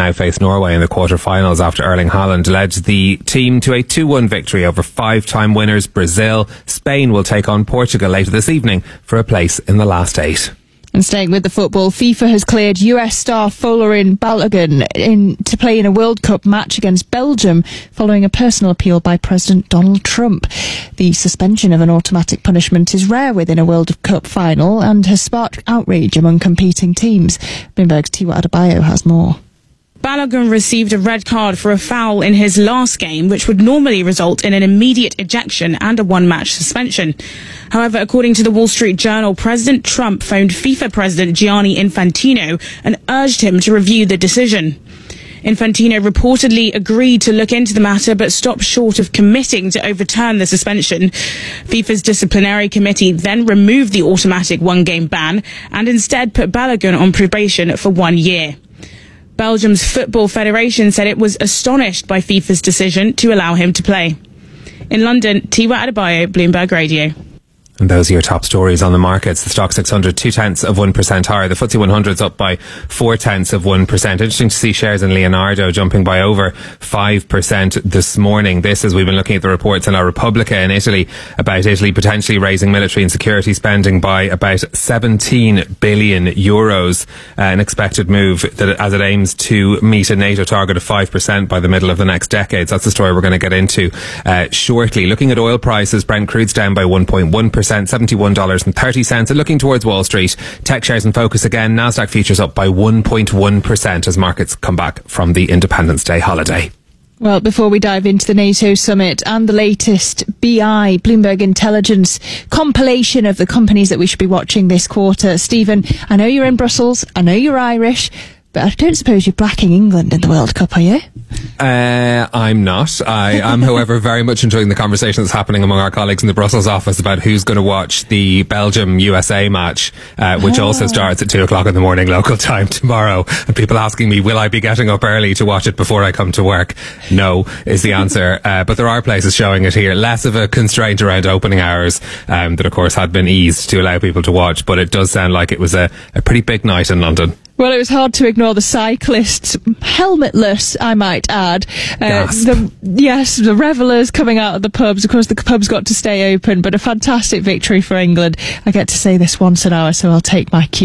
now face Norway in the quarter-finals after Erling Haaland led the team to a 2-1 victory over five-time winners Brazil. Spain will take on Portugal later this evening for a place in the last 8. And staying with the football, FIFA has cleared US star Folarin Balogun to play in a World Cup match against Belgium following a personal appeal by President Donald Trump. The suspension of an automatic punishment is rare within a World Cup final and has sparked outrage among competing teams. Bloomberg's Tiwa Adebayo has more. Balogun received a red card for a foul in his last game, which would normally result in an immediate ejection and a one-match suspension. However, according to the Wall Street Journal, President Trump phoned FIFA President Gianni Infantino and urged him to review the decision. Infantino reportedly agreed to look into the matter but stopped short of committing to overturn the suspension. FIFA's disciplinary committee then removed the automatic one-game ban and instead put Balogun on probation for 1 year. Belgium's Football Federation said it was astonished by FIFA's decision to allow him to play. In London, Tiwa Adebayo, Bloomberg Radio. And those are your top stories on the markets. The Stock 600, 0.2% higher. The FTSE 100's up by 0.4%. Interesting to see shares in Leonardo jumping by over 5% this morning. This, as we've been looking at the reports in La Repubblica in Italy about Italy potentially raising military and security spending by about 17 billion euros. An expected move that as it aims to meet a NATO target of 5% by the middle of the next decade. So that's the story we're going to get into shortly. Looking at oil prices, Brent crude's down by 1.1%. $71.30. And looking towards Wall Street, tech shares in focus again. Nasdaq futures up by 1.1% as markets come back from the Independence Day holiday. Well, before we dive into the NATO summit and the latest BI, Bloomberg Intelligence compilation of the companies that we should be watching this quarter. Stephen, I know you're in Brussels, I know you're Irish, but I don't suppose you're backing England in the World Cup, are you? I'm not. I am, however, very much enjoying the conversation that's happening among our colleagues in the Brussels office about who's going to watch the Belgium-USA match, which also starts at 2 o'clock in the morning local time tomorrow. And people asking me, will I be getting up early to watch it before I come to work? No, is the answer. But there are places showing it here. Less of a constraint around opening hours that, of course, had been eased to allow people to watch. But it does sound like it was a pretty big night in London. Well, it was hard to ignore the cyclists, helmetless, I might add. The revellers coming out of the pubs. Of course, the pubs got to stay open, but a fantastic victory for England. I get to say this once an hour, so I'll take my cue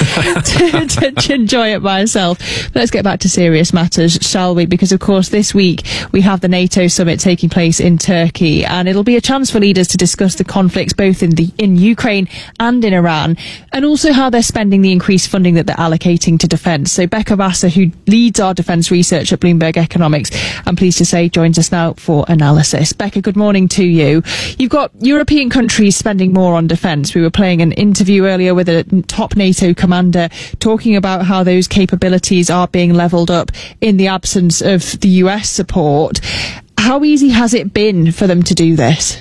to enjoy it myself. But let's get back to serious matters, shall we? Because, of course, this week we have the NATO summit taking place in Turkey, and it'll be a chance for leaders to discuss the conflicts both in Ukraine and in Iran, and also how they're spending the increased funding that they're allocating to defence. So Becca Vassar, who leads our defence research at Bloomberg Economics, I'm pleased to say joins us now for analysis. Becca, good morning to you. You've got European countries spending more on defence. We were playing an interview earlier with a top NATO commander talking about how those capabilities are being levelled up in the absence of the US support. How easy has it been for them to do this?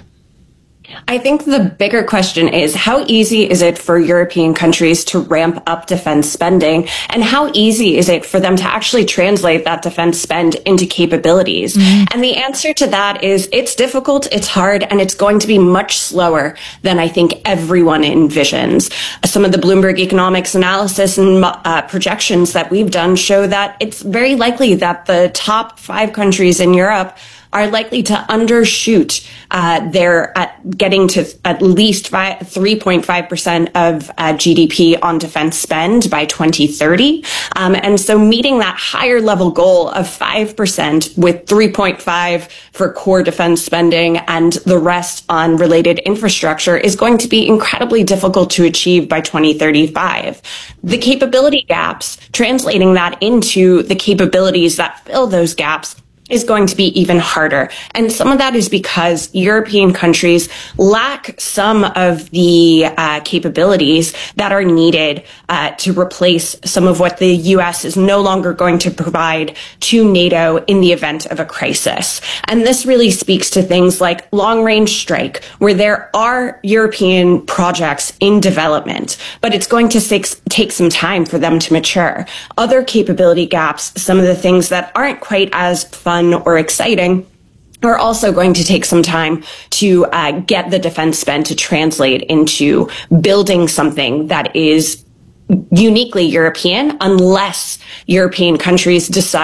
I think the bigger question is how easy is it for European countries to ramp up defense spending, and how easy is it for them to actually translate that defense spend into capabilities? And the answer to that is it's difficult, it's hard, and it's going to be much slower than I think everyone envisions. Some of the Bloomberg Economics analysis and projections that we've done show that it's very likely that the top 5 countries in Europe are likely to undershoot their getting to at least 3.5% of GDP on defense spend by 2030. And so meeting that higher level goal of 5% with 3.5 for core defense spending and the rest on related infrastructure is going to be incredibly difficult to achieve by 2035. The capability gaps, translating that into the capabilities that fill those gaps, is going to be even harder. And some of that is because European countries lack some of the capabilities that are needed to replace some of what the US is no longer going to provide to NATO in the event of a crisis. And this really speaks to things like long-range strike, where there are European projects in development, but it's going to take some time for them to mature. Other capability gaps, some of the things that aren't quite as fun or exciting, are also going to take some time to get the defense spend to translate into building something that is uniquely European, unless European countries decide